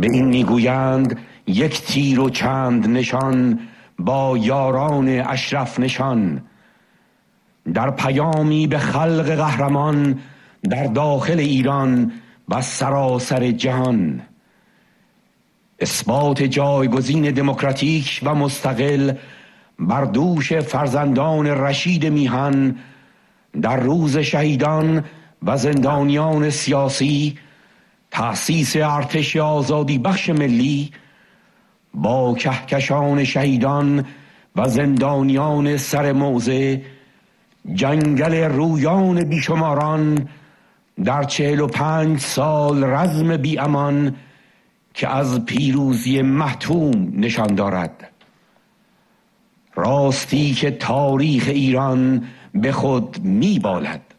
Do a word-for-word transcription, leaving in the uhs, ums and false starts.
به این میگویند یک تیر و چند نشان، با یاران اشرف نشان. در پیامی به خلق قهرمان، در داخل ایران و سراسر جهان. اثبات جایگزین دموکراتیک و مستقل بر دوش فرزندان رشید میهن در روز شهیدان و زندانیان سیاسی، تأسیس ارتش آزادی بخش ملی با کهکشان شهیدان و زندانیان سر موضع، جنگل رویان بیشماران در چهل و پنج سال رزم بی امان که از پیروزی محتوم نشان دارد. راستی که تاریخ ایران به خود می بالد.